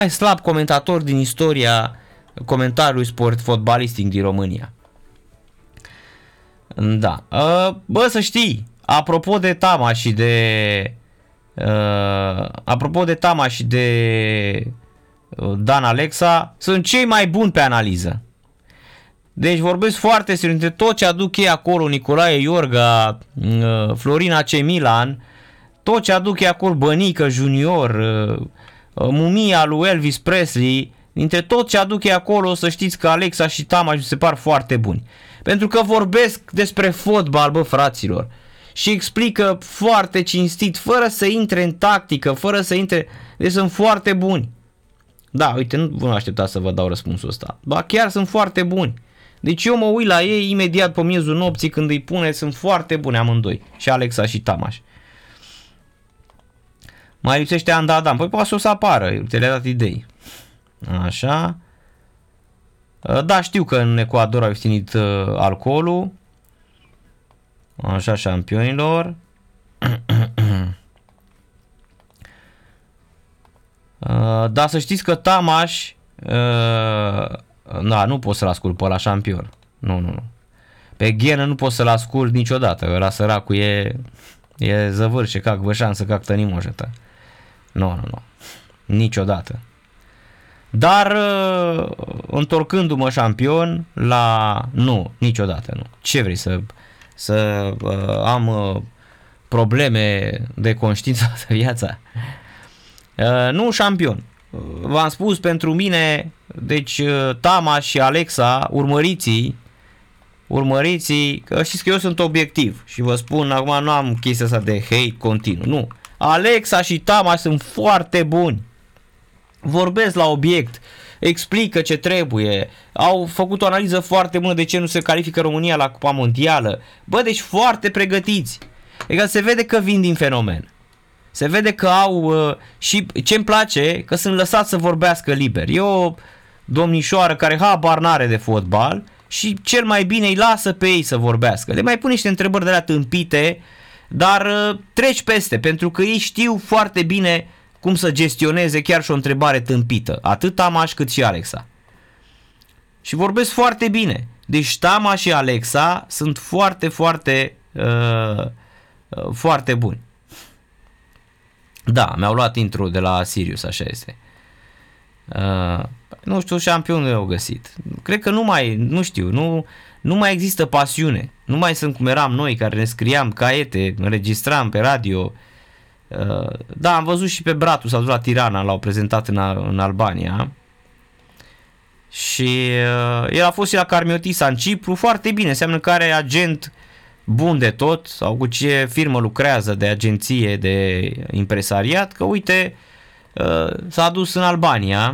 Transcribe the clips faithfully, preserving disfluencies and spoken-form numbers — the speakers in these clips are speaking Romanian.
mai slab comentator din istoria comentariului sport fotbalistic din România. Da. Bă, să știi, apropo de Tama și de uh, apropo de Tama și de Dan Alexa, sunt cei mai buni pe analiză. Deci vorbesc foarte serios între tot ce aduc ei acolo, Nicolae Iorga, uh, Florina C. Milan, tot ce aduc ei acolo, Bănică Junior, uh, mumia lui Elvis Presley, dintre tot ce aduc ei acolo, să știți că Alexa și Tama mi se par foarte buni. Pentru că vorbesc despre fotbal, bă, fraților, și explică foarte cinstit, fără să intre în tactică, fără să intre, deci sunt foarte buni. Da, uite, nu vă așteptați să vă dau răspunsul ăsta. Ba, chiar sunt foarte buni. Deci eu mă uit la ei imediat pe miezul nopții când îi pune, sunt foarte buni amândoi, și Alexa și Tamaș. Mai lipsește Anda Adam. Păi poate să apară, te le-a dat idei. Așa. Da, știu că în Ecuador au ieftinit uh, alcoolul. Așa, șampionilor. uh, da, să știți că Tamaș uh, da, nu pot să-l ascult pe la șampion. Nu, nu, nu. Pe Ghenă nu pot să-l ascult niciodată. Ăla săracul e e zăvârșe, cac vășansă, cac tănimoșătă. Nu, nu, nu. Niciodată. Dar întorcându-mă șampion la... Nu, niciodată nu. Ce vrei să, să uh, am uh, probleme de conștiință de viața? Uh, nu șampion. Uh, v-am spus, pentru mine, deci uh, Tama și Alexa, urmăriți-i, urmăriți-i, că știți că eu sunt obiectiv și vă spun, acum nu am chestia asta de hate continuu, nu. Alexa și Tama sunt foarte buni. Vorbesc la obiect, explică ce trebuie, au făcut o analiză foarte bună de ce nu se califică România la Cupa Mondială. Bă, deci foarte pregătiți. Adică se vede că vin din fenomen. Se vede că au uh, și ce-mi place, că sunt lăsați să vorbească liber. E o domnișoară care habar n-are de fotbal și cel mai bine îi lasă pe ei să vorbească. Le mai pune niște întrebări de alea tâmpite, dar uh, treci peste, pentru că ei știu foarte bine cum să gestioneze chiar și o întrebare tâmpită. Atât Tamaș cât și Alexa. Și vorbesc foarte bine. Deci Tama și Alexa sunt foarte, foarte, uh, uh, foarte buni. Da, mi-au luat intro de la Sirius, așa este. Uh, nu știu, șampionul au găsit. Cred că nu mai, nu știu, nu, nu mai există pasiune. Nu mai sunt cum eram noi, care ne scriam caiete, înregistram pe radio. Uh, da, am văzut și pe Bratu, s-a dus la Tirana, l-au prezentat în, în Albania. Și uh, el a fost și la Carmiotisa în Cipru, foarte bine, înseamnă că are agent bun de tot, sau cu ce firmă lucrează de agenție, de impresariat, că uite, uh, s-a dus în Albania.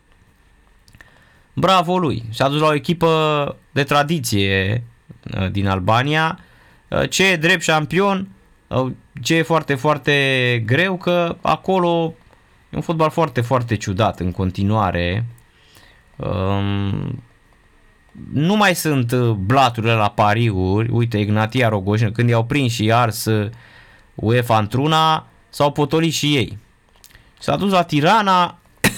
Bravo lui, s-a dus la o echipă de tradiție uh, din Albania. Uh, ce e drept șampion, uh, ce e foarte, foarte greu, că acolo e un fotbal foarte, foarte ciudat în continuare. Um, nu mai sunt blaturile la pariuri. Uite, Ignatia Rogoșin, când i-au prins și ars UEFA într-una, s-au potolit și ei. S-a dus la Tirana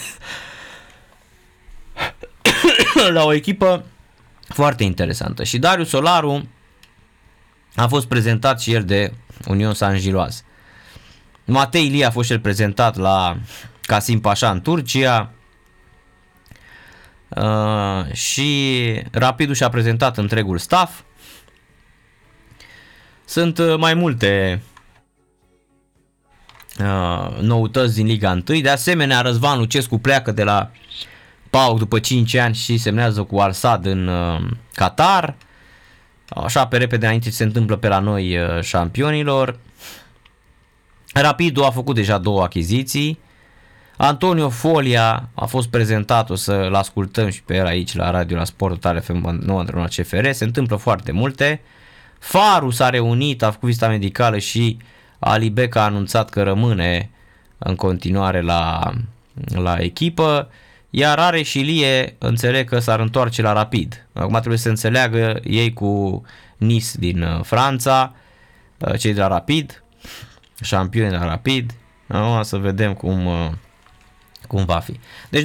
la o echipă foarte interesantă. Și Darius Solaru a fost prezentat și el de Union Saint-Gilloise. Matei Ilie a fost el prezentat la Kasim Pasha în Turcia. Uh, și Rapidul și-a prezentat întregul staff. Sunt uh, mai multe uh, noutăți din Liga unu. De asemenea, Răzvan Lucescu pleacă de la PAOK după cinci ani și semnează cu Al Sadd în uh, Qatar. Așa pe repede înainte ce se întâmplă pe la noi, uh, șampionilor. Rapidul a făcut deja două achiziții. Antonio Folia a fost prezentat, o să-l ascultăm și pe el aici la radio, la Sport Total F M nouă la C F R. Se întâmplă foarte multe. Faru s-a reunit, a făcut vizita medicală și Ali Bec a anunțat că rămâne în continuare la, la echipă. Iar Areș și Ilie înțeleg că s-ar întoarce la Rapid. Acum trebuie să se înțeleagă ei cu Nice din Franța, cei de la Rapid, șampioni de la Rapid. Acum să vedem cum... cum va fi. Deci